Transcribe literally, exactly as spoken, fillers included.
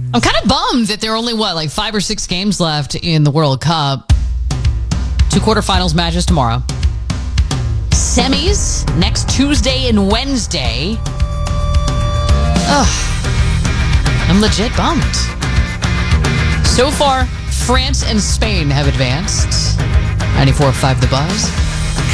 I'm kind of bummed that there are only, what, like five or six games left in the World Cup. Two quarterfinals matches tomorrow. Semis next Tuesday and Wednesday. Ugh. I'm legit bummed. So far, France and Spain have advanced. ninety-four point five The Buzz.